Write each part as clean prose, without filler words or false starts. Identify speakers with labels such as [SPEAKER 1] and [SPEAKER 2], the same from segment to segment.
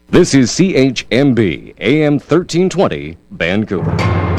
[SPEAKER 1] This is CHMB AM 1320 Vancouver。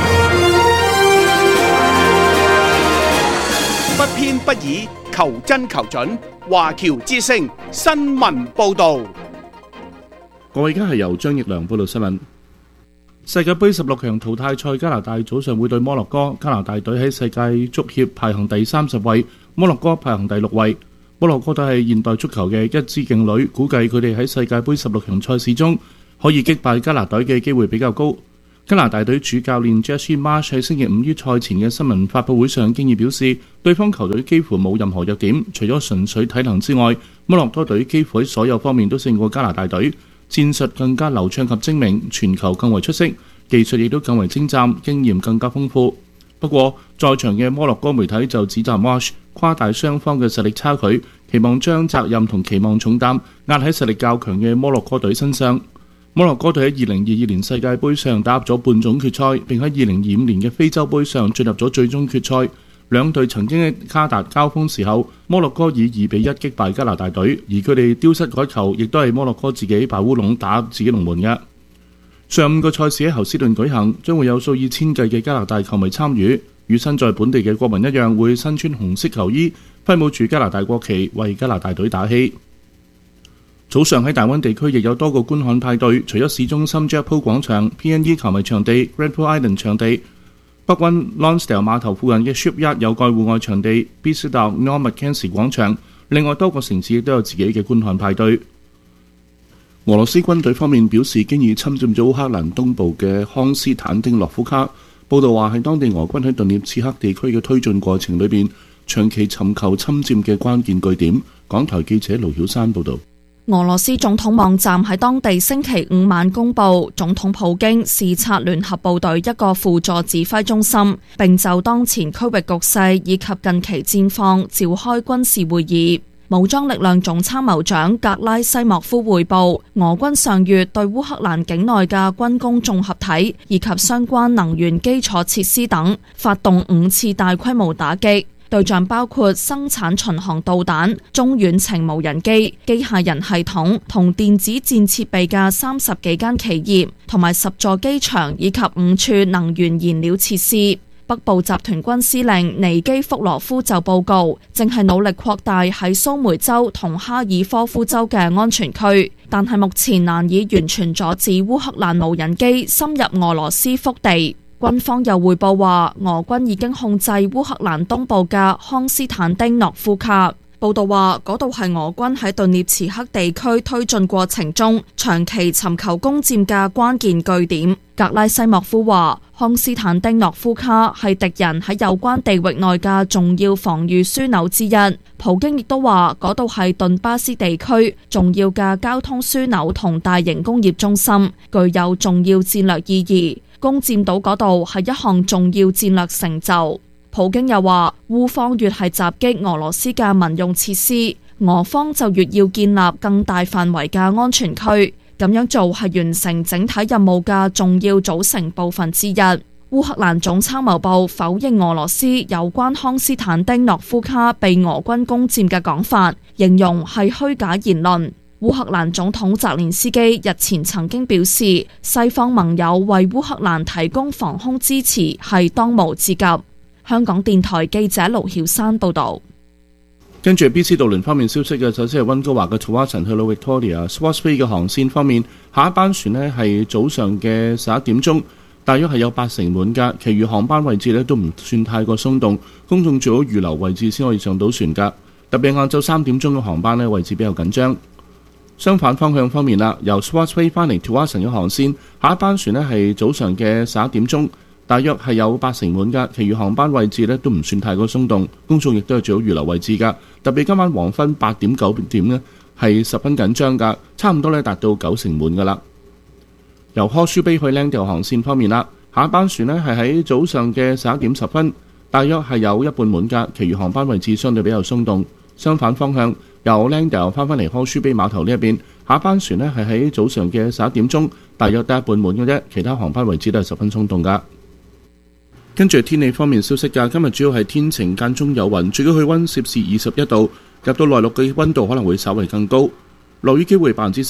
[SPEAKER 2] 不偏不倚，求真求準。華僑之聲新聞報導。
[SPEAKER 3] 各位，而家係由張奕良報道新聞。世界盃16強淘汰賽，加拿大早上會對摩洛哥。加拿大隊喺世界足協排行第30位，摩洛哥排行第6位。摩洛哥隊係現代足球嘅一支勁旅，估計佢哋喺世界盃16強賽事中可以擊敗加拿大嘅機會比較高。加拿大隊主教練 Jesse Marsch 喺星期5於賽前嘅新聞發佈會上經已表示，對方球隊幾乎冇任何弱點，除咗純粹體能之外，摩洛哥隊幾乎喺所有方面都勝過加拿大隊，戰術更加流暢及精明，傳球更為出色，技術亦都更為精湛，經驗更加豐富。不過，在場嘅摩洛哥媒體就指責 Marsch 誇大雙方嘅實力差距，期望將責任同期望重擔壓喺實力較強嘅摩洛哥隊身上。摩洛哥隊喺2022年世界盃上打入咗半總決賽，並喺2025年嘅非洲盃上進入咗最終決賽。兩隊曾經喺卡達交鋒時候，摩洛哥以2-1擊敗加拿大隊，而佢哋丟失嗰球亦都係摩洛哥自己擺烏龍打自己龍門嘅。上午個賽事喺侯斯頓舉行，將會有數以千計嘅加拿大球迷參與，與身在本地嘅國民一樣，會身穿紅色球衣，揮舞住加拿大國旗，為加拿大隊打氣。早上喺大灣地區亦有多個觀看派對，除咗市中心 Jackpot 廣場、PNE 球迷場地、Granville Island 場地，北溫 Lonsdale 碼頭附近嘅 Shipyard 有蓋戶外場地 Bisidau Norm Mackenzie 廣場，另外多個城市亦都有自己嘅觀看派對。俄羅斯軍隊方面表示，經已侵佔咗烏克蘭東部嘅康斯坦丁諾夫卡。報道話係當地俄軍喺頓涅茨克地區嘅推進過程裏邊，長期尋求侵佔嘅關鍵據點。港台記者盧曉山報導。
[SPEAKER 4] 俄羅斯總統網站喺當地星期5晚公布，總統普京視察聯合部隊一個輔助指揮中心，並就當前區域局勢以及近期戰況召開軍事會議。武裝力量總參謀長格拉西莫夫匯報，俄軍上月對烏克蘭境內嘅軍工綜合體以及相關能源基礎設施等發動5次大規模打擊，對象包括生產巡航導彈、中遠程無人機、機械人系統同電子戰設備嘅30幾間企業，同埋10座機場以及5處能源燃料設施。北部集團軍司令尼基福羅夫就報告，正係努力擴大喺蘇梅州同哈爾科夫州嘅安全區，但係目前難以完全阻止烏克蘭無人機深入俄羅斯腹地。軍方又匯報話，俄軍已經控制烏克蘭東部嘅康斯坦丁諾夫卡。報道話，嗰度係俄軍喺頓涅茨克地區推進過程中長期尋求攻佔嘅關鍵據點。格拉西莫夫話，康斯坦丁諾夫卡係敵人喺有關地域內嘅重要防禦樞紐之一。普京亦都話，嗰度係頓巴斯地區重要嘅交通樞紐同大型工業中心，具有重要戰略意義。攻佔到嗰度係一項重要戰略成就。普京又話，烏方越係襲擊俄羅斯嘅民用設施，俄方就越要建立更大範圍嘅安全區，咁樣做係完成整體任務嘅重要組成部分之一。烏克蘭總參謀部否認俄羅斯有關康斯坦丁諾夫卡被俄軍攻佔嘅講法，形容係虛假言論。烏克蘭總統澤連斯基日前曾經表示，西方盟友為烏克蘭提供防空支持係當務之急。香港電台記者盧曉山報道。
[SPEAKER 3] 跟住 BC 渡輪方面消息嘅，首先係溫哥華嘅 Tsawwassen 去到 Victoria。Swartz Bay 嘅航線方面，下一班船呢係早上嘅11點鐘，大約係有80%滿格，其餘航班位置呢都唔算太過鬆動，公眾最好預留位置先可以上到船㗎。特別晏晝3點鐘嘅航班呢位置比較緊張。相反方向方面啦，由 Swartz Bay 翻嚟 Tsawwassen 嘅航線，下一班船呢係早上嘅11點鐘。大約係有80%滿格，其餘航班位置呢都唔算太過鬆動，公眾亦都係最好預留位置㗎。特別今晚黃昏8點9點呢係十分緊張㗎，差唔多呢達到90%滿㗎啦。由 Horseshoe Bay 去 Langdale 航線方面啦，下一班船呢係喺早上嘅11點10分，大約係有一半滿格，其餘航班位置相對比較鬆動。相反方向，由 Langdale 翻返嚟 Horseshoe Bay 碼頭呢一邊，下一班船呢係喺早上嘅11點鐘，大約得一半滿嘅啫，其他航班位置都係十分鬆動㗎。跟住天氣方面消息㗎，今日主要係天晴間中有雲，最高氣溫攝氏21度，入到內陸嘅溫度可能會稍為更高，落雨機會10%。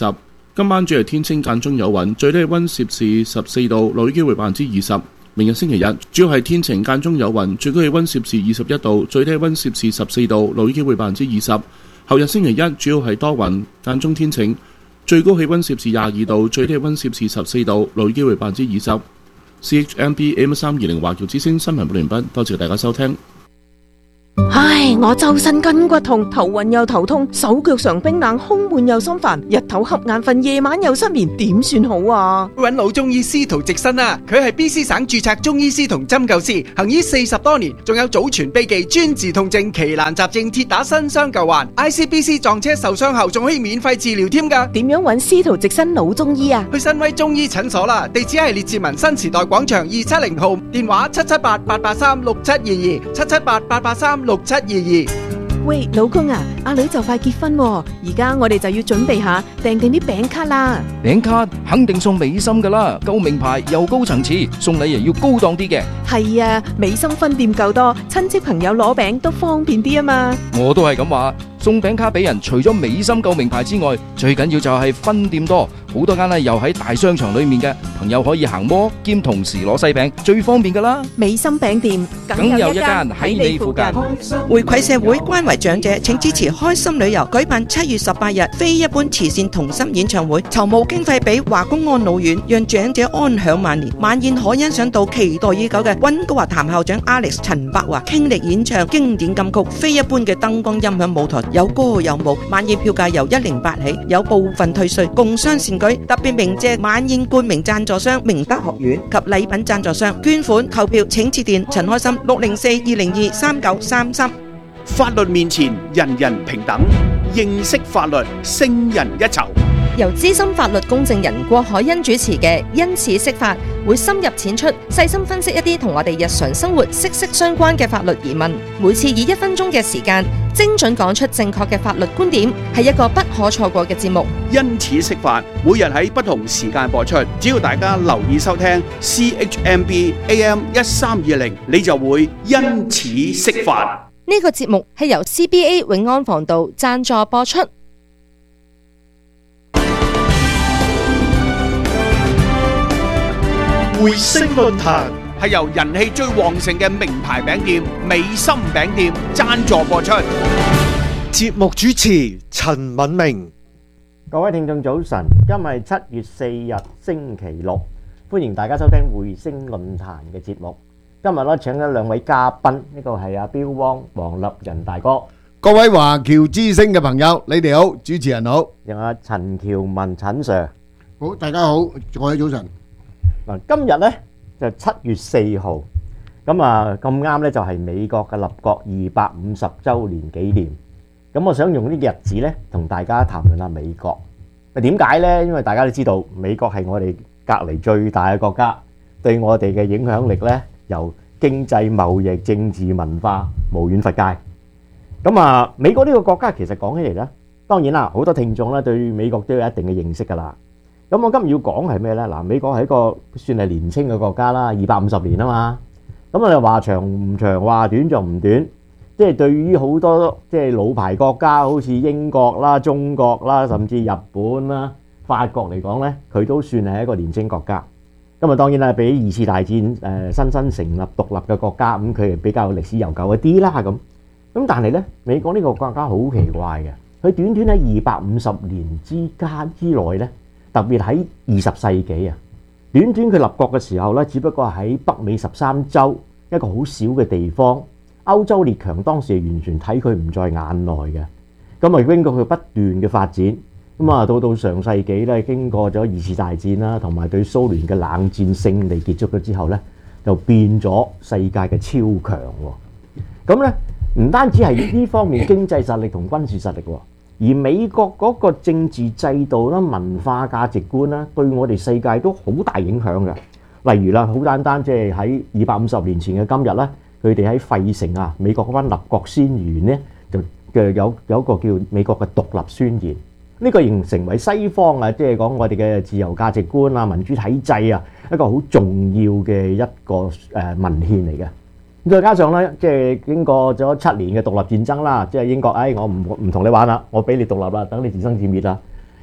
[SPEAKER 3] 今晚主要天清間中有雲，最低氣溫攝氏14度，落雨機會20%。明日星期日主要係天晴間中有雲，最高氣溫攝氏21度，最低氣溫攝氏14度，落雨機會20%。後日星期一主要係多雲間中天晴，最高氣溫攝氏22度，最低氣溫攝氏14度，落雨機會20%。CHMB AM320 華僑之聲新聞報完畢，多謝大家收聽。
[SPEAKER 5] 唉，我周身筋骨痛，頭暈又頭痛，手腳常冰冷，胸悶又心煩，日頭瞌眼瞓，夜晚又失眠，點算好啊？
[SPEAKER 6] 揾老中醫司徒直新啊，佢係 BC 省註冊中醫師同針灸師，行醫40多年，仲有祖傳秘技專治痛症、奇難雜症，鐵打新傷舊患。ICBC 撞車受傷後仲可以免費治療添噶。
[SPEAKER 5] 點樣揾司徒直新老中醫啊？
[SPEAKER 6] 去新威中醫診所啦，地址係列治文新時代廣場270號，電話778-883-6722，778-883-6722。
[SPEAKER 5] 喂，老公啊，阿女就快結婚喎，而家我哋就要準備下訂定啲餅卡啦。
[SPEAKER 7] 餅卡肯定送美心噶啦，夠名牌又高層次，送禮又要高檔啲嘅。
[SPEAKER 5] 係啊，美心分店夠多，親戚朋友攞餅都方便啲啊嘛。
[SPEAKER 7] 我都係咁話，送餅卡俾人，除咗美心夠名牌之外，最緊要就係分店多，好多間呢又喺大商場裏面嘅，朋友可以行摩兼同時攞細餅，最方便噶啦。
[SPEAKER 5] 美心餅店
[SPEAKER 7] 梗有一間喺你附近。
[SPEAKER 8] 回饋社會，關懷長者，請支持開心旅遊舉辦7月18日非一般慈善同心演唱會，籌募經費俾華公安老院，讓長者安享晚年。晚宴可欣賞到期待已久嘅溫哥華譚校長 Alex 陳柏華傾力演唱經典金曲，非一般嘅燈光音響舞台，有歌有舞。晚宴票價由108起，有部分退稅，共襄善舉。特別鳴謝晚宴冠名贊助商明德學院及禮品贊助商。捐款購票請致電陳開心604-202-3933。
[SPEAKER 2] 法律面前人人平等，認識法律勝人一籌。
[SPEAKER 9] 由資深法律公證人郭海欣主持嘅因此釋法，會深入淺出，細心分析一啲同我哋日常生活息息相關嘅法律疑問。每次以1分鐘嘅時間，精準講出正確嘅法律觀點，係一個不可錯過嘅節目。
[SPEAKER 2] 因此釋法，每日喺不同時間播出，只要大家留意收聽 CHMB AM1320，你就會因此釋法。
[SPEAKER 9] 呢個節目係由 CBA 永安防盜贊助播出。
[SPEAKER 2] 匯星論壇係由人氣最旺盛嘅名牌餅店美心餅店贊助播出。
[SPEAKER 10] 節目主持陳敏明。
[SPEAKER 11] 各位聽眾早晨，今日係7月4日星期六，歡迎大家收聽匯星論壇嘅節目。今日咧請咗兩位嘉賓，呢個係阿標汪黃立仁大哥，
[SPEAKER 10] 各位華僑之聲嘅朋友，你哋好，主持人好，
[SPEAKER 11] 仲有陳喬文陳 Sir。
[SPEAKER 10] 好，大家好，各位早晨。
[SPEAKER 11] 嗱，今日咧就7月4號，咁啊咁啱咧就係美國嘅立國250週年紀念。咁我想用呢個日子咧，同大家談論下美國。點解咧？因為大家都知道美國係我哋隔離最大嘅國家，對我哋嘅影響力咧，由經濟、貿易、政治、文化無遠弗屆。咁啊，美國呢個國家其實講起嚟咧，當然啦，好多聽眾咧對美國都有一定嘅認識㗎啦。咁我今日要講係咩咧？嗱，美國係一個算係年青嘅國家啦，250年啊嘛。咁我哋話長唔長，話短就唔短。即係對於好多即係老牌國家，好似英國啦、中國啦，甚至日本啦、法國嚟講咧，佢都算係一個年青國家。咁啊，當然啦，比二次大戰新生成立獨立嘅國家，咁佢係比較歷史悠久一啲啦。咁但係咧，美國呢個國家好奇怪嘅，佢短短喺250年之內咧，特別喺20世紀啊，短短佢立國嘅時候咧，只不過喺北美13州一個好小嘅地方。歐洲列強當時係完全睇佢唔在眼內嘅，咁啊經過佢不斷嘅發展，咁啊到上世紀咧，經過咗二次大戰啦，同埋對蘇聯嘅冷戰勝利結束咗之後咧，就變咗世界嘅超強喎。咁咧唔單止係呢方面經濟實力同軍事實力喎，而美國嗰個政治制度啦、文化價值觀啦，對我哋世界都好大影響嘅。例如啦，好簡單，即係喺250年前嘅今日咧。佢哋喺費城啊，美國嗰班立國宣言咧，就有一個叫美國嘅獨立宣言。呢個形成為西方啊，即係講我哋嘅自由價值觀啊、民主體制啊，一個好重要嘅一個文獻嚟嘅。再加上咧，即係經過咗7年嘅獨立戰爭啦，即係英國，我唔同你玩啦，我俾你獨立啦，等你自生自滅啦。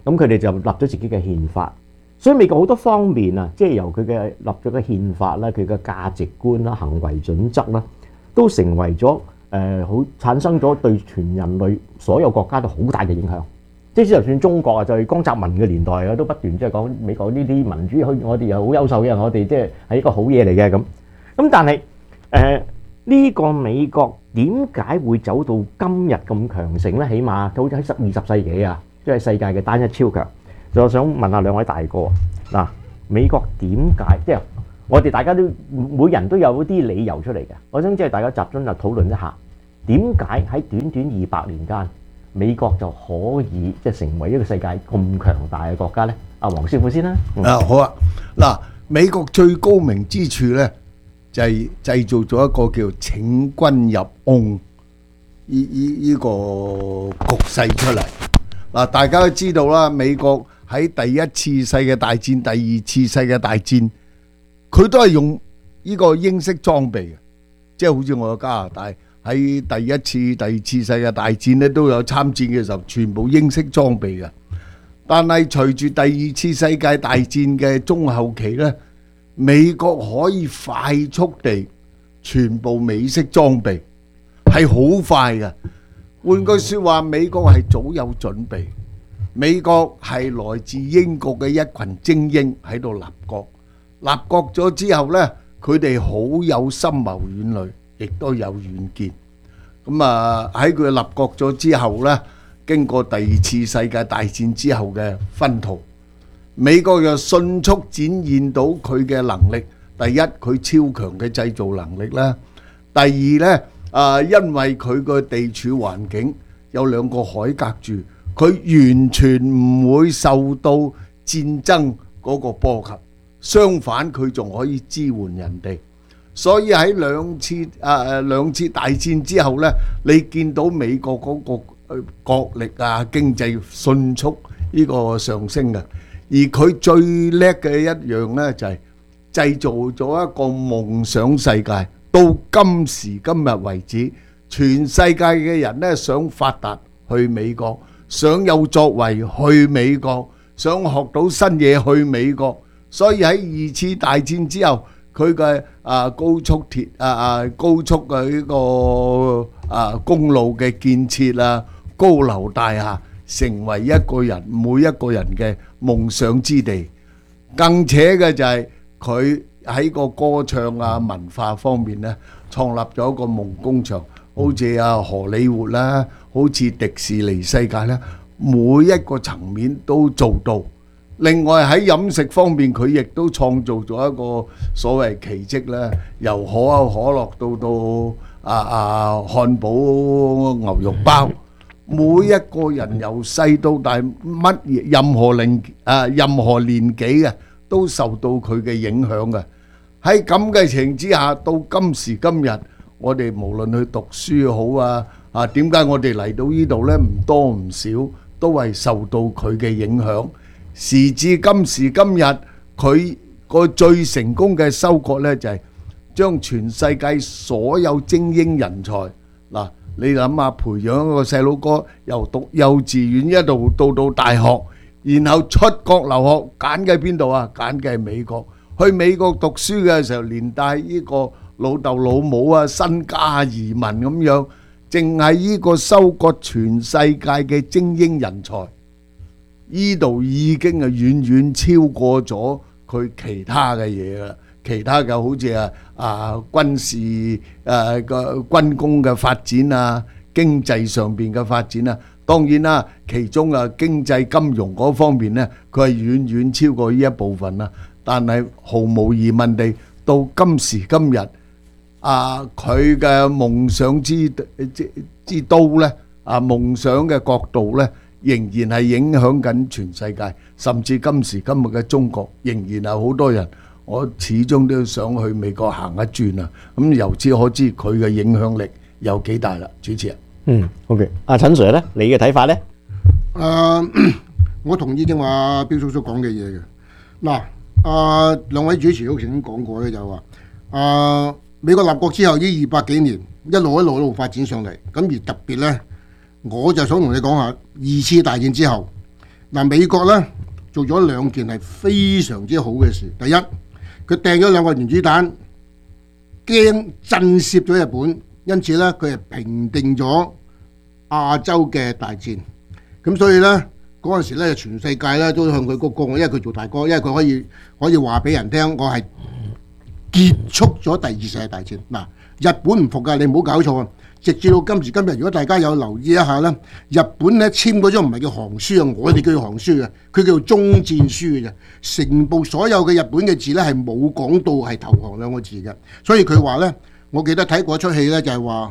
[SPEAKER 11] 咁佢哋就立咗自己嘅憲法。所以美國好多方面啊，即係由佢嘅立咗嘅憲法啦、佢嘅價值觀啦、行為準則啦，都成為咗好產生咗對全人類所有國家都好大嘅影響。即係就算中國啊，就係江澤民嘅年代啊，都不斷即係講美國呢啲民主，我哋又好優秀嘅，我哋即係係一個好嘢嚟嘅咁。咁但係呢個美國點解會走到今日咁強盛咧？起碼好似喺20世紀啊，即係世界嘅單一超強。我想問下兩位大哥嗱，美國點解即係我哋大家都每人都有啲理由出嚟嘅？我想即係大家集中就討論一下，點解喺短短200年間，美國就可以即係成為一個世界咁強大嘅國家咧？阿黃師傅先啦。
[SPEAKER 10] 好啊，嗱，美國最高明之處咧，就係製造咗一個叫請君入甕呢個局勢出嚟。嗱，大家都知道啦，美國喺第一次世界大戰、第二次世界大戰，佢都係用呢個英式裝備嘅，即係好似我嘅加拿大喺第一次、第二次世界大戰咧都有參戰嘅時候，全部英式裝備嘅。但係隨住第二次世界大戰嘅中後期咧，美國可以快速地全部美式裝備，係好快嘅。換句説話，美國係早有準備。美國係來自英國嘅一群精英喺度立國，立國咗之後呢，佢哋好有深謀遠慮，亦都有遠見。咁啊喺佢立國咗之後呢，經過第二次世界大戰之後嘅薰陶，美國又迅速展現到佢嘅能力。第一，佢超強嘅製造能力啦；第二呢，因為佢個地處環境有兩個海隔住。佢完全唔會受到戰爭嗰個波及，相反佢仲可以支援人哋。所以喺兩次大戰之後呢，你見到美國嗰個國力啊、經濟迅速呢個上升嘅。而佢最叻嘅一樣呢，就係製造咗一個夢想世界。到今時今日為止，全世界嘅人呢，想發達去美國。想有作為去美國，想學到新嘢去美國，所以喺二次大戰之後，佢嘅高速嘅呢個公路嘅建設啊，高樓大廈成為每一個人嘅夢想之地。更扯嘅就係佢喺個歌唱啊文化方面咧，創立咗一個夢工場。好似荷里活啦，好似迪士尼世界咧，每一個層面都做到。另外喺飲食方面，佢亦都創造咗一個所謂奇蹟啦，由可口可樂到漢堡牛肉包，每一個人由細到大，任何年紀嘅都受到佢嘅影響嘅。喺咁嘅情之下，到今時今日。我哋無論去讀書好點解我哋嚟到呢度呢？唔多唔少都係受到佢嘅影響。時至今時今日，佢個最成功嘅收割呢，就係將全世界所有精英人才嗱，你諗下培養一個細佬哥由讀幼稚園一路到大學，然後出國留學，揀嘅邊度啊？揀嘅係美國。去美國讀書嘅時候，連帶呢個老豆老母身家移民咁樣，淨係呢個收割全世界嘅精英人才，呢度已經係遠遠超過咗佢其他嘅嘢啦。其他嘅好似軍事個軍工嘅發展啊，經濟上邊嘅發展啊，當然啦，其中經濟金融嗰方面呢，佢係遠遠超過呢一部分啦。但係毫無疑問地，到今時今日，佢嘅夢想之都呢，夢想嘅角度呢，仍然係影響緊全世界，甚至今時今日嘅中國，仍然係好多人，我始終都想去美國行一轉啊！咁由此可知佢嘅影響力有幾大啦，主持人。
[SPEAKER 11] OK， 阿陳 Sir 呢，你嘅睇法呢？
[SPEAKER 12] 我同意正話標叔叔講嘅嘢嘅。嗱。兩位主持都曾經講過咧，就話美國立國之後呢200幾年一路發展上嚟，咁而特別呢，我就想同你講下二次大戰之後， 嗱，美國呢做咗兩件係非常之好嘅事。第一，佢掟咗兩個原子彈，驚震懾咗日本，因此呢，佢係平定咗亞洲嘅大戰。咁所以呢，嗰陣時呢，全世界呢都向佢鞠躬，因為佢做大哥，因為佢可以話俾人聽，我係結束咗第二次世界大戰。嗱，日本唔服㗎，你唔好搞錯啊！直至到今時今日，如果大家有留意一下呢，日本呢簽嗰張唔係叫行書啊，我哋叫行書啊，佢叫終戰書嘅啫。成部所有嘅日本嘅字呢，係冇講到係投降兩個字嘅，所以佢話呢，我記得睇過一出戲呢，就係話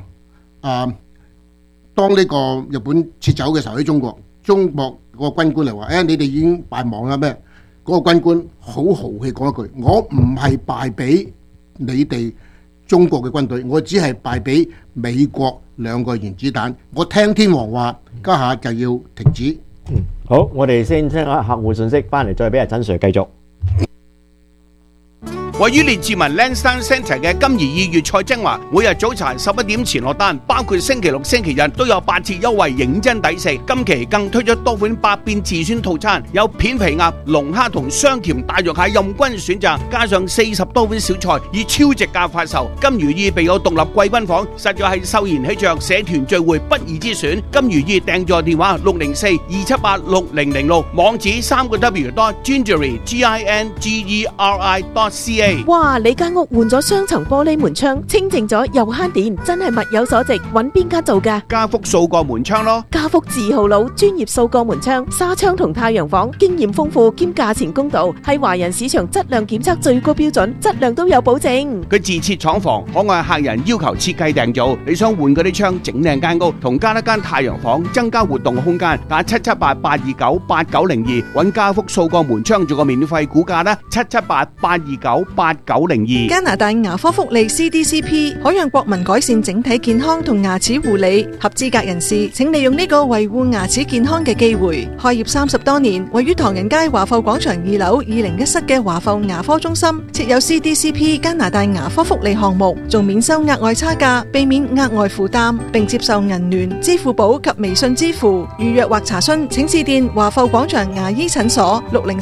[SPEAKER 12] 當呢個日本撤走嘅時候喺中國個軍官嚟話，你哋已經敗亡啦咩？嗰個軍官好豪氣講一句：我唔係敗俾你哋中國嘅軍隊，我只係敗俾美國兩個原子彈。我聽天皇話，家下就要停止。
[SPEAKER 11] 好，我哋先聽下客戶信息，翻嚟再俾阿陳 Sir 繼續。
[SPEAKER 2] 位於列治文 Lansdowne Centre 嘅金怡意粵菜精華，每日早茶11點前落單，包括星期六、星期日都有8折優惠，認真抵食。今期更推出多款百變自選套餐，有片皮鴨、龍蝦同雙甜大肉蟹任君選擇，加上40多款小菜，以超值價發售。金如意備有獨立貴賓房，實在係秀賢喜鵲社團聚會不二之選。金如意訂座電話604-278-6006，網址3w.gingery.ca。
[SPEAKER 5] 哇！你間屋換咗雙層玻璃門窗，清淨咗又慳電，真係物有所值。揾邊間做㗎？
[SPEAKER 2] 家福數個門窗咯。
[SPEAKER 5] 家福字號佬，專業數個門窗、紗窗同太陽房，經驗豐富兼價錢公道，係華人市場質量檢測最高標準，質量都有保證。
[SPEAKER 2] 佢自設廠房，可按客人要求設計訂造。你想換嗰啲窗，整靚間屋，同加一間太陽房，增加活動空間，打778-829-8902，揾家福數個門窗做個免費估價啦，778-829-8902。
[SPEAKER 13] 加拿大牙科福利 CDCP 可讓國民改善整體健康同牙齒護理，合資格人士請利用呢個維護牙齒健康嘅機會。開業30多年，位於唐人街華埠廣場2樓201室嘅華埠牙科中心設有 CDCP 加拿大牙科福利項目，仲免收額外差價，避免額外負擔，並接受銀聯、支付寶及微信支付。預約或查詢請致電華埠廣場牙醫診所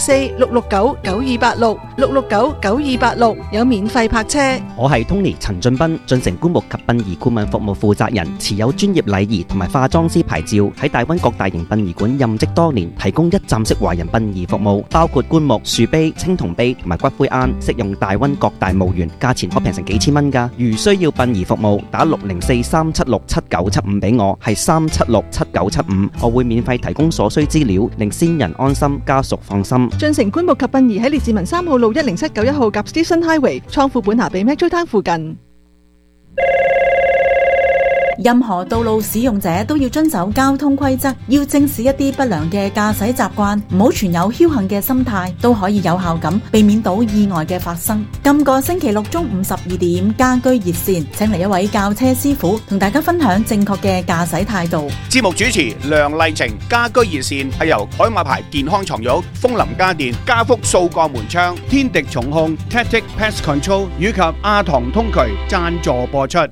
[SPEAKER 13] 604-669-9286 669-9286，有免費泊車。
[SPEAKER 14] 我係 Tony 陳俊斌，進城棺木及殯儀顧問服務負責人，持有專業禮儀同埋化妝師牌照，喺大灣各大型殯儀館任職多年，提供一站式華人殯儀服務，包括棺木、樹碑、青銅碑同埋骨灰龕，適用大灣各大墓園，價錢可平成幾千蚊㗎。如需要殯儀服務，打604-376-7975俾我，係376-7975，我會免費提供所需資料，令先人安心，家屬放心。
[SPEAKER 13] 進城棺木及殯儀喺列治文3號路10791號及 Stephen Highway 倉庫本下比 Metro Town 附近。
[SPEAKER 15] 任何道路使用者都要遵守交通規則，要正視一啲不良嘅駕駛習慣，唔好存有僥倖嘅心態，都可以有效咁避免到意外嘅發生。今個星期六中午12點，家居熱線請嚟一位教車師傅同大家分享正確嘅駕駛態度。
[SPEAKER 2] 節目主持梁麗晴，家居熱線係由海馬牌健康床褥、風林家電、家福數個門窗、天敵重控、Tactic Pest Control 以及亞堂通渠贊助播出。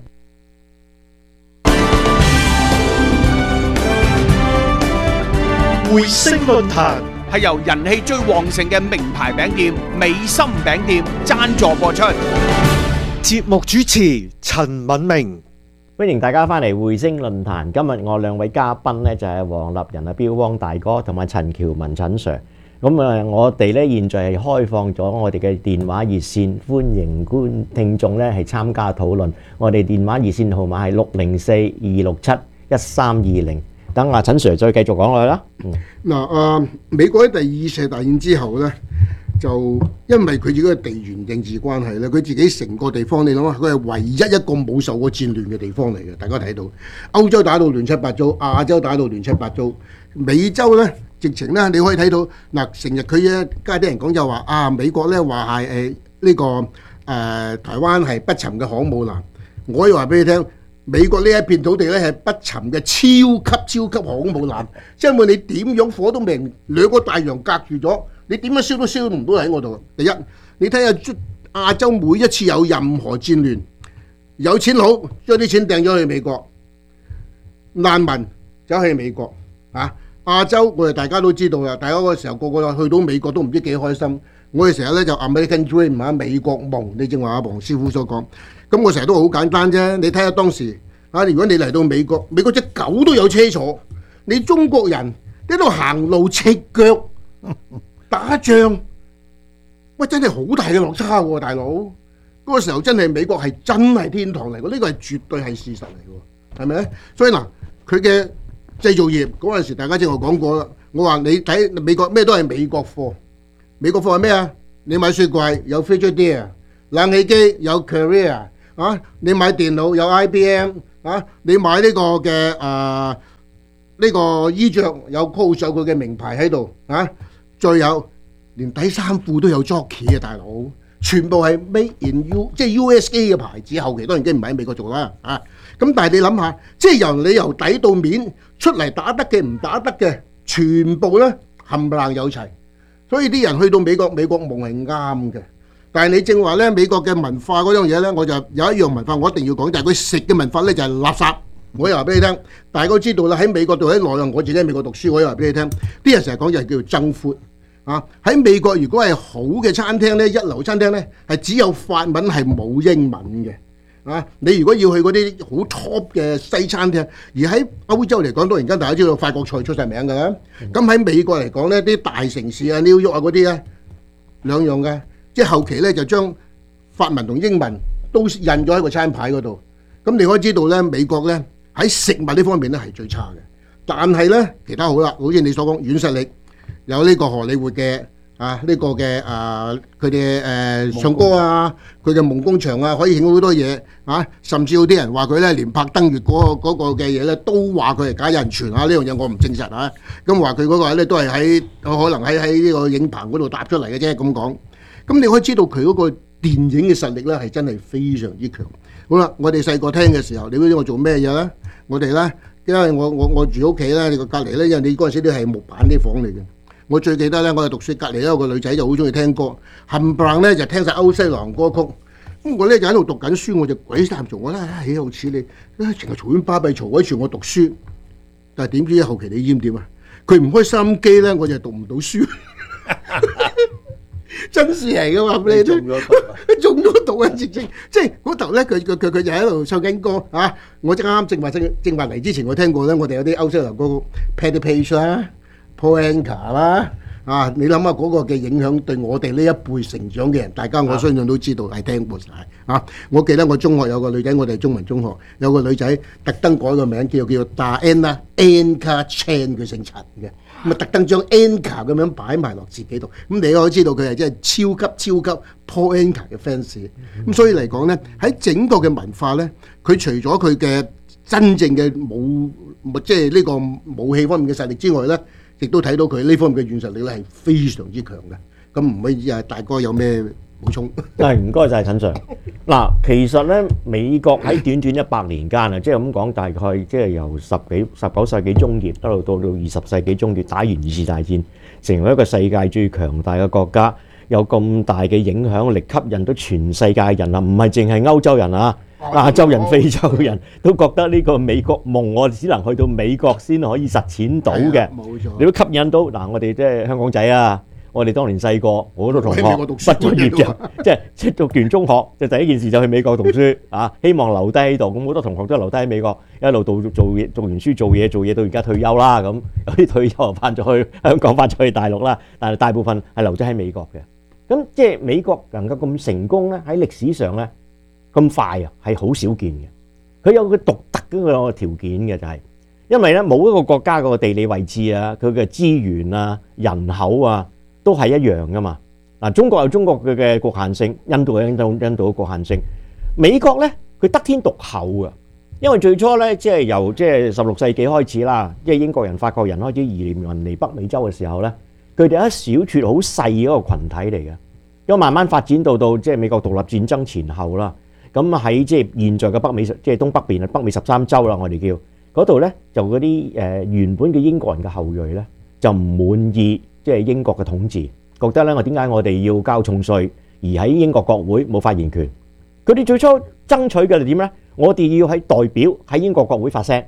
[SPEAKER 2] 匯星論壇係由人氣最旺盛嘅名牌餅店美心餅店贊助播出。
[SPEAKER 16] 節目主持陳敏明，
[SPEAKER 11] 歡迎大家翻嚟匯星論壇。今日我兩位嘉賓呢，就係黃立仁啊標汪大哥同埋陳喬文陳 Sir。咁我哋呢現在係開放咗我哋嘅電話熱線，歡迎聽眾呢係參加討論。我哋電話熱線號碼係604-267-1320。等阿陳 Sir 再繼續講落去啦。
[SPEAKER 12] 嗱，美國喺第二次世界大戰之後呢，就因為佢自己嘅地緣政治關係咧，佢自己成個地方，你諗下，佢係唯一一個冇受過戰亂嘅地方嚟嘅。大家睇到歐洲打到亂七八糟，亞洲打到亂七八糟，美洲呢，直情呢，你可以睇到嗱，成日佢家啲人講就話啊，美國呢話係呢個台灣係不沉嘅航母艦，我可以話俾你聽。美國呢一片土地咧係不沉嘅超級航母艦，因為你點樣火都明，兩個大洋隔住咗，你點樣燒都燒唔到喺我度。第一，你睇下亞洲每一次有任何戰亂，有錢佬將啲錢掟咗去美國，難民走去美國啊， 亞洲我哋大家都知道啦，大家嗰個時候個個去到美國都唔知幾開心。我哋成日咧就 American Dream 啊，美國夢。你正話阿黃師傅所講，咁我成日都好簡單啫。你睇下當時啊，如果你嚟到美國，美國隻狗都有車坐，你中國人喺度行路赤腳打仗，喂真係好大嘅落差喎，大佬。嗰個時候真係美國係真係天堂嚟嘅，呢個係絕對係事實嚟嘅，係咪？所以嗱，佢嘅製造業嗰陣時，大家正我講過啦。我話你睇美國咩都係美國貨，美國貨係咩啊？你買雪櫃有 Frigidaire， 冷氣機有 Carrier 啊，你買電腦有 IBM 啊，你買呢個嘅呢個衣着有 Coach 有佢嘅名牌喺度啊，再有連底衫褲都有 Jockey 啊，大佬，全部係 Made in即係 USA 嘅牌子，後期當然已經唔係喺美國做啦啊。咁但係你諗下，即係你由底到面出嚟打得嘅唔打得嘅，全部咧冚唪唥有齊。所以啲人去到美國，美國夢係啱嘅。但係你正話咧，美國嘅文化嗰樣嘢咧，我就有一樣文化我一定要講，就係佢食嘅文化咧就係垃圾。我又話俾你聽，大家都知道啦，喺美國度喺內地，我自己喺美國讀書，我又話俾你聽，啲人成日講就係叫做增闊啊。喺美國如果係好嘅餐廳咧，一流餐廳咧係只有法文係冇英文嘅。啊！你如果要去嗰啲好 top 嘅西餐廳，而喺歐洲嚟講，當然間大家知道法國菜出晒名㗎啦。咁喺美國嚟講呢啲大城市啊、紐約啊嗰啲咧兩樣嘅，即係後期咧就將法文同英文都印咗喺個餐牌嗰度。咁你可以知道咧，美國咧喺食物呢方面咧係最差嘅。但係咧其他好啦，好似你所講軟實力，有呢個荷里活嘅。呢個嘅佢哋唱歌啊，佢嘅夢工場啊，可以影好多嘢啊！甚至有啲人話佢咧連拍登月嗰個嘅嘢咧，都話佢係假人傳啊！呢樣嘢我唔證實啊。咁話佢嗰個咧都係喺可能喺呢個影棚嗰度搭出嚟嘅啫咁講。咁你可以知道佢嗰個電影嘅實力咧係真係非常之強。好啦，我哋細個聽嘅時候，你知我做咩嘢咧？我哋咧，因為我住屋企咧，你個隔離咧，因為你嗰陣時都係木板啲房嚟嘅。我最記得咧，我哋讀書隔離咧有個女仔就好中意聽歌，冚唪唥咧就聽晒歐西郎歌曲。咁我咧就喺度讀緊書，我就鬼膽嘈，我咧起好似你，成日嘈喧巴閉嘈鬼住我讀書。但係點知後期你知唔知點啊？佢唔開收音機咧，我就讀唔到書。真事嚟嘅嘛，你中咗毒啊！直情即係嗰頭咧，佢就喺度唱緊歌啊！我啱啱正話嚟之前，我聽過咧，我哋有啲歐西郎歌曲 Patti Page 啦。Paul Anka 啦，你諗下嗰個嘅影響對我哋呢一輩成長嘅人，大家我相信都知道係聽過晒啊！我記得我中學有個女仔，我哋中文中學有個女仔特登改個名叫 Diana Anka Chan， 佢姓陳嘅，咁啊特登將 Anka 咁樣擺埋落自己度，咁你可以知道佢係真係超級 Paul Anka 嘅 fans。咁所以嚟講咧，喺整個嘅文化咧，佢除咗佢嘅真正嘅即係呢個武器方面嘅實力之外咧，亦都睇到佢呢方面嘅軟實力咧係非常之強嘅。咁唔可以大哥有咩補充？
[SPEAKER 11] 係唔該晒陳 Sir。嗱，其實咧美國喺短短100年間啊，即係咁講，大概即係由19世紀中葉一路到20世紀中葉，打完2次大戰，成為一個世界最強大嘅國家，有咁大嘅影響力，吸引到全世界人啊，唔係淨係歐洲人啊。亞洲人、非洲人都覺得呢個美國夢，我只能去到美國先可以實踐到嘅。冇錯，你都吸引到嗱，我哋即係香港仔啊！我哋當年細個好多同學畢咗業就即係讀完中學，就第一件事就去美國讀書啊！希望留低喺度。咁好多同學都留低喺美國，一路做嘢，讀完書做嘢到而家退休啦。咁有啲退休又翻咗去香港，翻咗去大陸啦。但係大部分係留咗喺美國嘅。咁即係美國能夠咁成功咧，喺歷史上咧。咁快啊，係好少見嘅。佢有個獨特嗰個條件嘅，就係因為咧冇一個國家個地理位置啊，佢嘅資源啊、人口啊都係一樣噶嘛。嗱，中國有中國嘅局限性，印度有印度嘅局限性。美國咧佢得天獨厚啊，因為最初咧即係由16世紀開始啦，即係英國人、法國人開始移民嚟北美洲嘅時候咧，佢哋一小撮好細嘅一個羣體嚟嘅，咁慢慢發展到即係美國獨立戰爭前後啦。咁喺即係現在嘅北美，即係東北邊啊，北美13州啦，我哋叫嗰度咧，就嗰啲原本嘅英國人嘅後裔咧，就唔滿意即係英國嘅統治，覺得咧點解我哋要交重稅，而喺英國國會冇發言權。佢哋最初爭取嘅係點咧？我哋要喺代表喺英國國會發聲，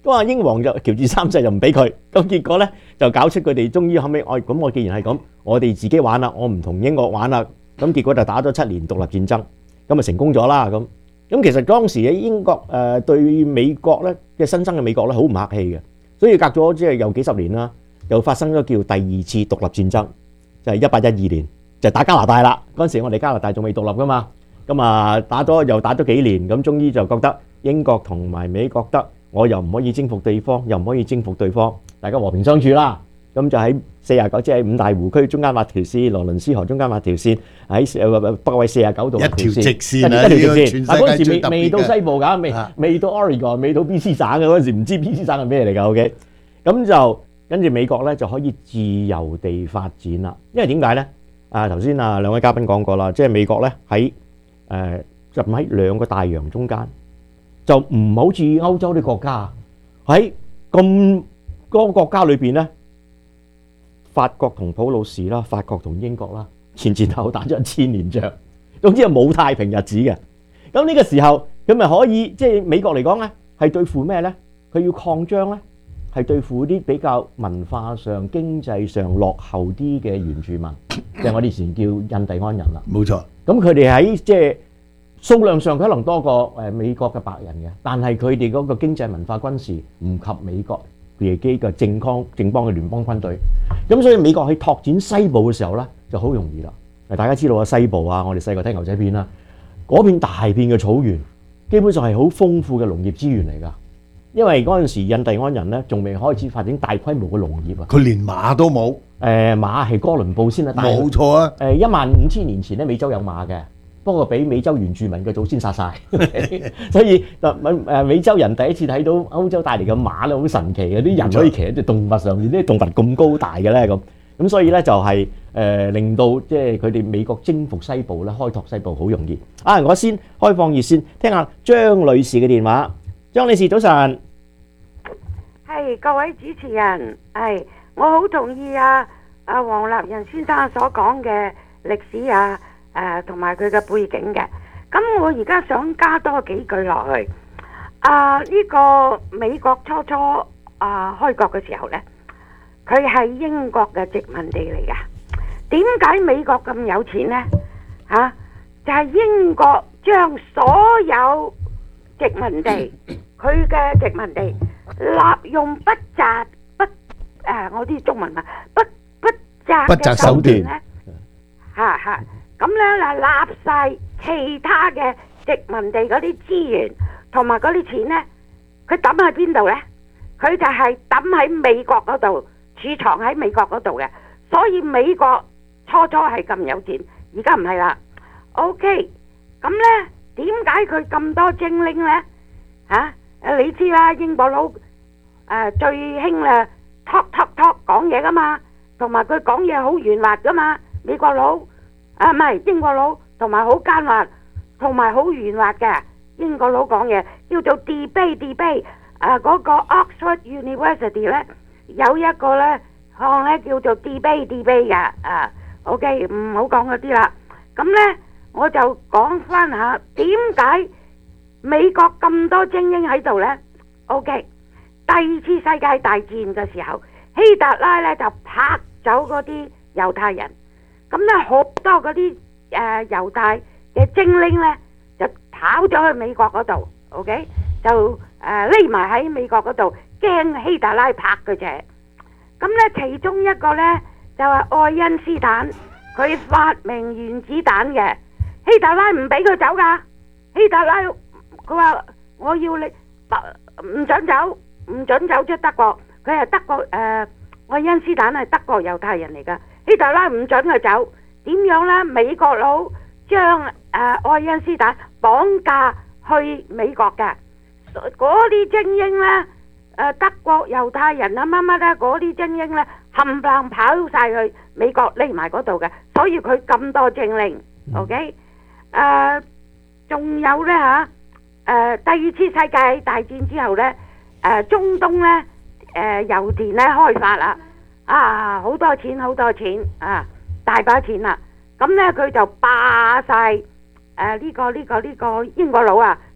[SPEAKER 11] 咁啊英皇就喬治三世就唔俾佢，咁結果咧就搞出佢哋終於後尾，咁我既然係咁，我哋自己玩啦，我唔同英國玩啦，咁結果就打咗7年獨立戰爭，咁啊成功咗啦咁。咁其實當時喺英國對美國咧嘅新生嘅美國咧好唔客氣嘅，所以隔咗即係有幾十年啦，又發生咗叫第二次獨立戰爭，就係1812年就打加拿大啦。嗰陣時我哋加拿大仲未獨立噶嘛，咁啊又打咗幾年，咁終於就覺得英國同埋美國得。我又唔可以征服對方，又唔可以征服對方，大家和平相處啦。咁就喺49，即係五大湖區中間畫條線，羅倫斯河中間畫條線，喺北緯49度畫條線，一條直線。但嗰陣時未到西部㗎，未到 Oregon， 未到 BC 省嘅嗰陣時，唔知 BC 省係咩嚟㗎。OK， 咁就跟住美國咧就可以自由地發展啦。因為點解咧？頭先兩位嘉賓講過啦，即係美國咧喺就喺兩個大洋中間。就唔好似歐洲啲國家喺咁多國家裏邊咧，法國同普魯士啦，法國同英國啦，前後打咗1000年仗，總之係冇太平日子嘅。咁呢個時候佢咪可以即係美國嚟講咧，係對付咩咧？佢要擴張咧，係對付啲比較文化上、經濟上落後啲嘅原住民，即係我哋以前叫印第安人啦。
[SPEAKER 10] 冇錯。咁
[SPEAKER 11] 佢哋喺即係。數量上佢可能多過美國嘅白人嘅，但係佢哋嗰個經濟文化軍事唔及美國自己嘅正邦嘅聯邦軍隊，咁所以美國喺拓展西部嘅時候咧就好容易啦。大家知道啊，西部啊，我哋細個睇牛仔片啦，嗰片大片嘅草原基本上係好豐富嘅農業資源嚟㗎，因為嗰陣時印第安人咧仲未開始發展大規模嘅農業啊，
[SPEAKER 10] 佢連馬都冇。
[SPEAKER 11] 馬係哥倫布先啦，
[SPEAKER 10] 冇錯啊。
[SPEAKER 11] 15000年前咧美洲有馬嘅。不過俾美洲原住民嘅祖先殺晒，所以美洲人第一次睇到歐洲帶嚟嘅馬咧，好神奇嘅，啲人可以騎喺隻動物上面，啲動物咁高大嘅咧咁所以咧就係令到即係佢哋美國征服西部咧，開拓西部好容易。我先開放熱線，聽下張女士嘅電話。張女士早晨，
[SPEAKER 17] 係各位主持人，係我好同意黃立仁先生所講嘅歷史啊。同埋佢嘅背景嘅，咁我而家想加多幾句落去。呢個美國初開國嘅時候呢，佢係英國嘅殖民地嚟㗎。點解美國咁有錢呢？就係英國將所有殖民地，佢嘅殖民地立用不擇我啲中文啊，不擇嘅手段呢。咁咧嗱，立晒其他嘅殖民地嗰啲資源同埋嗰啲錢咧，佢抌喺邊度咧？佢就係抌喺美國嗰度，儲藏喺美國嗰度嘅。所以美國初係咁有錢，而家唔係啦。OK，咁咧點解佢咁多精靈咧？你知啦，英國佬最興咧 talk 講嘢噶嘛，同埋佢講嘢好圓滑噶嘛，美國佬。唔係英國佬，同埋好奸猾，同埋好圓滑嘅英國佬講嘢，叫做 debate。嗰個 Oxford University 咧有一個咧項咧叫做 debate 嘅。OK， 唔好講嗰啲啦。咁咧我就講翻下點解美國咁多精英喺度咧 ？OK， 第二次世界大戰嘅時候，希特拉咧就拍走嗰啲猶太人。咁咧好多嗰啲猶太嘅精靈咧就跑咗去美國嗰度 ，OK 就匿埋喺美國嗰度，驚希特拉拍佢啫。咁咧其中一個咧就係愛因斯坦，佢發明原子彈嘅。希特拉唔俾佢走噶，希特拉佢話我要你唔准走，唔准走出德國。佢係德國愛因斯坦係德國猶太人嚟噶。希特拉唔准佢走，點樣呢？美國佬將愛因斯坦綁架去美國嘅，嗰啲精英呢，德國猶太人啊乜乜咧，嗰啲精英呢，冚唪唥跑晒去美國匿埋嗰度嘅，所以佢咁多精靈。OK，仲有呢，第二次世界大戰之後呢，中東呢，油田呢開發啦。好多錢大把錢啦。咁咧佢就霸晒呢個英國佬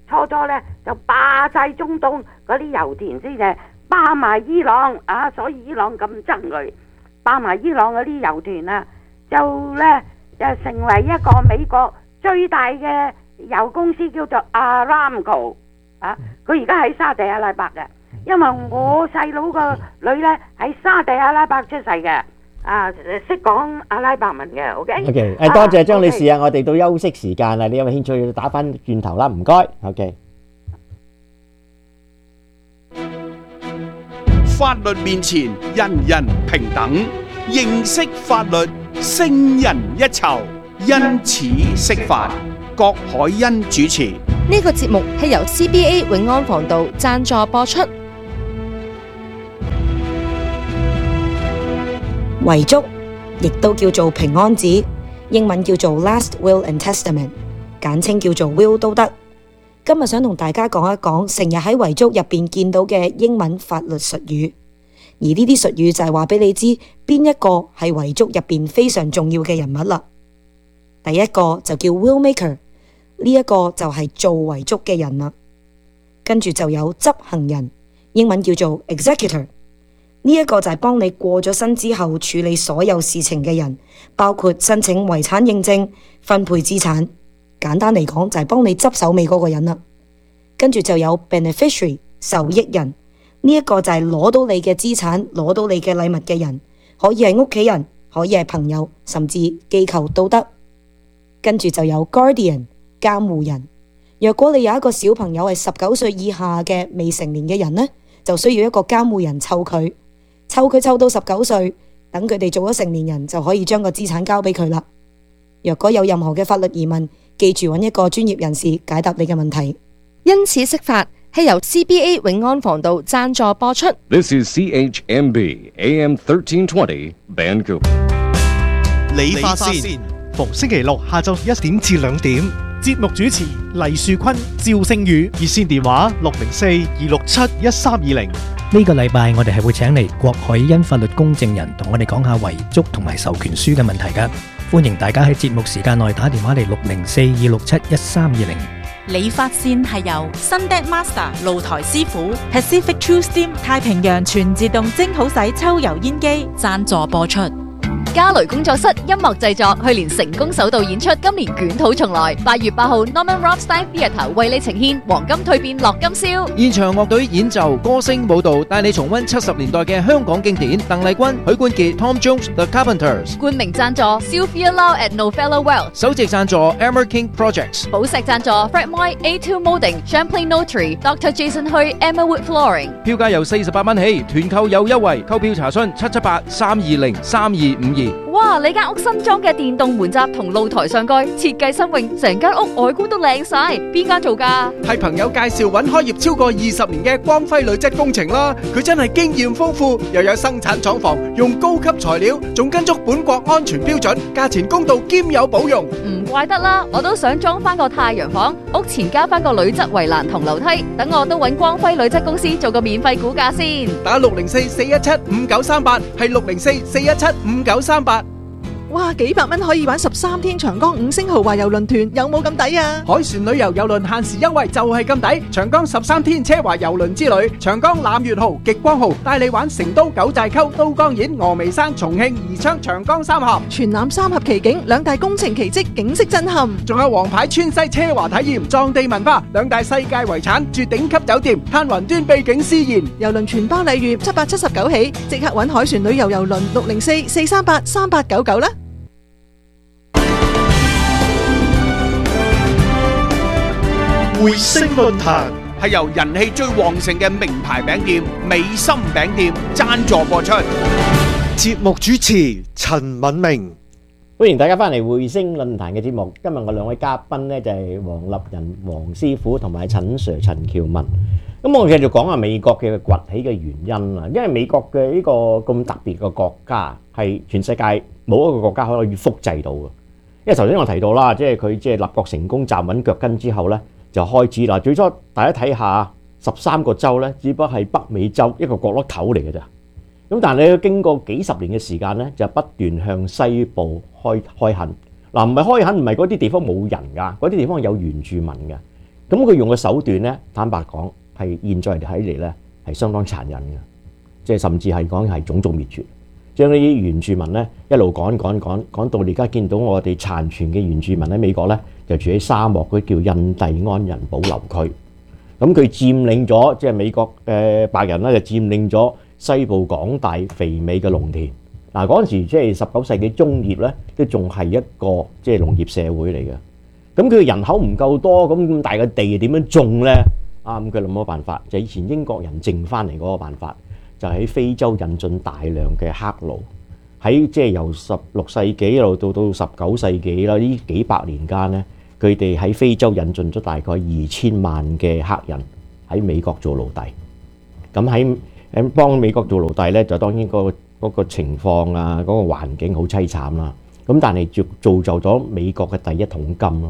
[SPEAKER 17] 初初呢就霸晒中東嗰啲油田先嘅，霸埋伊朗啊，所以伊朗咁憎佢，霸埋伊朗嗰啲油田啊，就成為一個美國最大嘅油公司，叫做 Aramco 啊，佢而家喺沙地阿拉伯嘅，因為我細佬個女呢喺沙地阿拉伯出世嘅。啊，識講阿拉伯文嘅 ，OK？
[SPEAKER 11] OK， 多謝張女士啊，我哋到休息時間啦，你有冇興趣打返轉頭啦？唔該 ，OK。
[SPEAKER 2] 法律面前，人人平等，認識法律，勝人一籌。因此釋法，郭海欣主持。
[SPEAKER 9] 呢個節目係由 CBA 永安防盜贊助播出。
[SPEAKER 18] 遺囑亦都叫做平安紙，英文叫做 Last Will and Testament， 簡稱叫做 Will 都得。今日想同大家講一講成日喺遺囑入邊見到嘅英文法律術語，而呢啲術語就係話俾你知邊一個係遺囑入邊非常重要嘅人物啦。第一個就叫 Will Maker， 呢一個就係做遺囑嘅人啦。跟住就有執行人，英文叫做 Executor。呢一個就係幫你過咗身之後處理所有事情嘅人，包括申請遺產認證、分配資產。簡單嚟講就係幫你執手尾嗰個人啦。跟住就有 beneficiary 受益人，呢一個就係攞到你嘅資產、攞到你嘅禮物嘅人，可以係屋企人，可以係朋友，甚至機構都得。跟住就有 guardian 監護人，若果你有一個小朋友係19歲以下嘅未成年嘅人呢，就需要一個監護人湊佢到19歲，等佢哋做咗成年人就可以將個資產交俾佢啦。若果有任何嘅法律疑問，記住揾一個專業人士解答你嘅問題。
[SPEAKER 9] 因此釋法係由 CBA 永安防盜贊助播出。
[SPEAKER 1] This is CHMB AM 1320 Vancouver。
[SPEAKER 16] 理髮線，逢星期六下晝1點至2點。節目主持黎樹坤、趙星宇，熱線電話604-267-1320。
[SPEAKER 19] 呢個禮拜我哋係會請嚟郭海欣法律公證人同我哋講下遺囑同埋授權書嘅問題㗎。歡迎大家喺節目時間內打電話嚟604-267-1320。
[SPEAKER 15] 理髮線係由 Sundet Master 露台師傅 Pacific True Steam 太平洋全自動蒸好洗抽油煙機贊助播出。
[SPEAKER 20] 嘉雷工作室音樂製作去年成功首度演出，今年捲土重來。8月8號 Norman Rothstein Theatre 為你呈獻黃金蛻變樂金宵，
[SPEAKER 7] 現場樂隊演奏、歌聲、舞蹈，帶你重溫70年代嘅香港經典。鄧麗君、許冠傑、Tom Jones、The Carpenters。
[SPEAKER 20] 冠名贊助 Sylvia Lau at Novella Well，
[SPEAKER 7] 首席贊助 Emmer King Projects，
[SPEAKER 20] 寶石贊助 Fred Moy、A2 Molding、Champlain Notary、Dr. Jason Hui、Emma Wood Flooring。
[SPEAKER 7] 票價由48蚊起，團購有優惠，購票查詢778-320-3252。
[SPEAKER 20] 哇！你間屋新裝嘅電動門閘同露台上蓋設計新穎，成間屋外觀都靚晒。邊間做㗎？
[SPEAKER 6] 係朋友介紹揾開業超過20年嘅光輝鋁質工程啦。佢真係經驗豐富，又有生產廠房，用高級材料，仲跟足本國安全標準，價錢公道兼有保用。
[SPEAKER 20] 唔怪得啦，我都想裝翻個太陽房，屋前加翻個鋁質圍欄同樓梯，等我都揾光輝鋁質公司做個免費估價先。
[SPEAKER 6] 打604-417-5938，係604-417-5938。
[SPEAKER 13] 哇，幾百蚊可以玩13天長江5星豪華郵輪團，有冇咁抵啊？
[SPEAKER 6] 海船旅遊郵輪限時優惠就係咁抵，長江13天奢華郵輪之旅，長江攬月號、極光號帶你玩成都九寨溝、都江堰、峨眉山、重慶、宜昌、長江三峽，
[SPEAKER 13] 全攬三峽奇景，兩大工程奇蹟，景色震撼。
[SPEAKER 6] 仲有皇牌川西奢華體驗、藏地文化，兩大世界遺產，住頂級酒店，嘆雲端秘境詩言。
[SPEAKER 13] 郵輪全包禮遇779起，即刻揾海船旅遊郵輪604-438-3899啦。
[SPEAKER 16] 匯星論壇
[SPEAKER 2] 係由人氣最旺盛嘅名牌餅店美心餅店贊助播出。
[SPEAKER 16] 節目主持陳敏明，
[SPEAKER 11] 歡迎大家翻嚟匯星論壇嘅節目。今日我兩位嘉賓呢，就係黃立仁黃師傅同埋陳 Sir 陳喬文。咁我繼續講下美國嘅崛起嘅原因啦。因為美國嘅呢個咁特別嘅國家係全世界冇一個國家可以複製到嘅。因為頭先我提到啦，即係佢即係立國成功站穩腳跟之後呢，就開始啦。最初大家睇下13個州呢，只不過係北美洲一個角落頭嚟嘅咋。咁但係你經過幾十年嘅時間呢，就不斷向西部開墾。嗱，唔係開墾，唔係嗰啲地方冇人㗎，嗰啲地方有原住民嘅。 咁佢用嘅手段咧，坦白講係現在睇嚟咧係相當殘忍嘅，即係甚至係講係種族滅絕，將呢啲原住民咧一路趕到你而家見到我哋殘存嘅原住民喺美國咧，就住喺沙漠嗰啲叫印第安人保留區。咁佢佔領咗，即係美國白人咧就佔領咗西部廣大肥美嘅農田。嗱，嗰陣時即係19世紀中葉咧，都仲係一個即係農業社會嚟嘅。咁佢人口唔夠多，咁大嘅地點樣種咧？咁佢諗咗辦法，就以前英國人剩翻嚟嗰個辦法，就喺非洲引進大量嘅黑奴，喺即係由16世紀一路到19世紀啦，呢幾百年間咧，佢哋喺非洲引進咗大概2000萬嘅黑人喺美國做奴隸。咁喺幫美國做奴隸咧，就當然嗰個情況啊，嗰個環境好凄慘啦。咁但係造就咗美國嘅第一桶金咯。